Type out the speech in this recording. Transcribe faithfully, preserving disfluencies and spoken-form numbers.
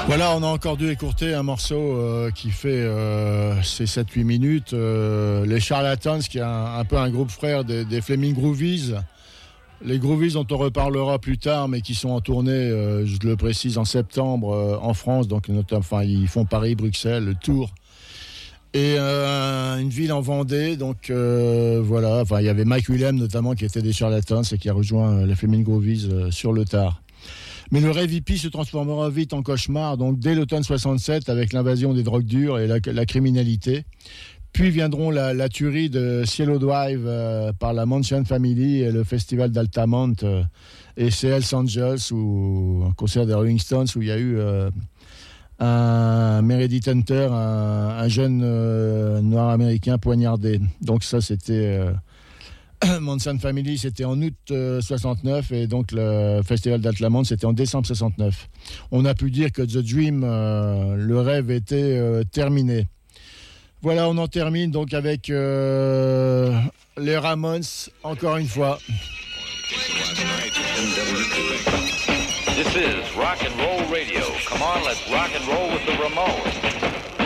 Voilà, on a encore dû écourter un morceau euh, qui fait euh, ses sept huit minutes. Euh, les Charlatans, qui est un, un peu un groupe frère des, des Flaming Groovies. Les Groovies dont on reparlera plus tard, mais qui sont en tournée, euh, je le précise, en septembre euh, en France. Donc, notamment, enfin, ils font Paris, Bruxelles, le Tour. Et euh, une ville en Vendée. Donc, euh, voilà. Enfin, il y avait Mike Willem, notamment, qui était des Charlatans et qui a rejoint euh, les Flaming Groovies euh, sur le tard. Mais le rêve hippie se transformera vite en cauchemar, donc dès l'automne soixante-sept, avec l'invasion des drogues dures et la, la criminalité. Puis viendront la, la tuerie de Cielo Drive euh, par la Manson Family et le festival d'Altamont euh, et c'est Hells Angels, ou un concert des Rolling Stones, où il y a eu euh, un Meredith Hunter, un, un jeune euh, noir américain poignardé. Donc ça, c'était... Euh, Manson Family, c'était en août euh, soixante-neuf, et donc le festival d'Altamont, c'était en décembre soixante-neuf. On a pu dire que The Dream, euh, le rêve, était euh, terminé. Voilà, on en termine donc avec euh, les Ramones, encore une fois. This is rock and roll radio. Come on, let's rock and roll with the Ramones.